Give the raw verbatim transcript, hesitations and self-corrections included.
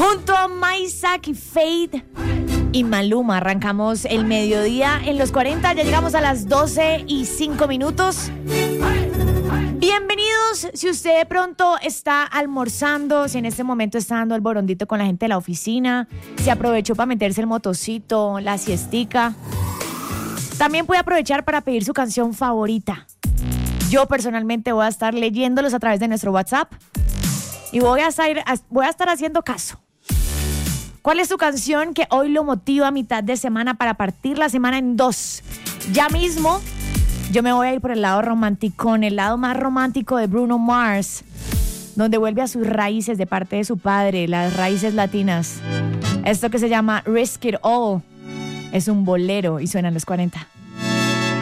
Junto a Maisak y Fade y Maluma arrancamos el mediodía en los cuarenta. Ya llegamos a las doce y cinco minutos. Bienvenidos. Si usted de pronto está almorzando, si en este momento está dando el borondito con la gente de la oficina, si aprovechó para meterse el motocito, la siestica, también puede aprovechar para pedir su canción favorita. Yo personalmente voy a estar leyéndolos a través de nuestro WhatsApp y voy a estar, voy a estar haciendo caso. ¿Cuál es su canción que hoy lo motiva a mitad de semana para partir la semana en dos? Ya mismo yo me voy a ir por el lado romanticón, el lado más romántico de Bruno Mars, donde vuelve a sus raíces de parte de su padre, las raíces latinas. Esto que se llama Risk It All es un bolero y suena en los cuarenta.